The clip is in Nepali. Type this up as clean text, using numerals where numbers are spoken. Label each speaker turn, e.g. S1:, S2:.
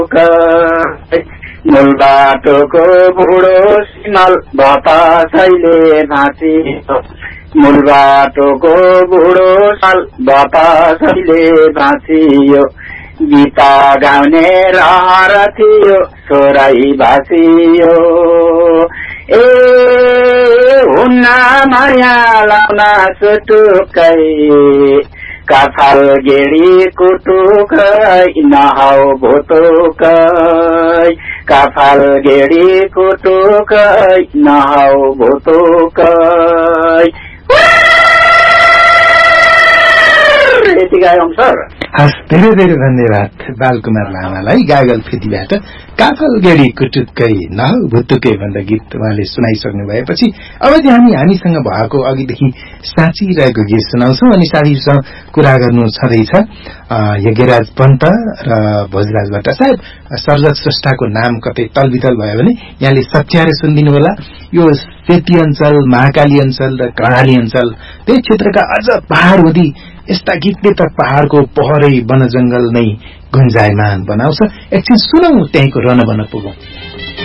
S1: मूल बाटोको बुढो सिमल बतासैले भाँचियो मूल बाटोको बुढो साल बतासैले भाँचियो गीता गाउने रहर थियो छोराई भाँचियो ए हुन्न माया लाउन सुटुकै काफल गेडी कुटुकै नहाउ भोटोकै काफल गेडी कुटुकै नहाउ भोटोकै यति गायौँ सर।
S2: हस्, धेरै धेरै धन्यवाद बालकुमार लामालाई गागल फेदीबाट काफल गेडी कुटुक्कै नहौ भुतुकै भन्दा गीत उहाँले सुनाइसक्नु भएपछि अब चाहिँ हामीसँग भएको अघिदेखि साँचिरहेको गीत सुनाउँछौँ अनि साथीसँग कुरा गर्नु छँदैछ यज्ञराज पन्त र भोजराजबाट। सायद सर्जक श्रेष्ठको नाम कतै तलबितल भयो भने यहाँले सच्याएर सुनिदिनु होला। यो सेती अञ्चल, महाकाली अञ्चल र कर्णाली अञ्चल त्यही क्षेत्रका अझ पहाडवधी यस्ता गीतले त पहाड़को पहरै वन जंगल नै गुन्जायमान बनाउँछ। एकछिन सुनौ त्यहीँको रन बन पुगौं।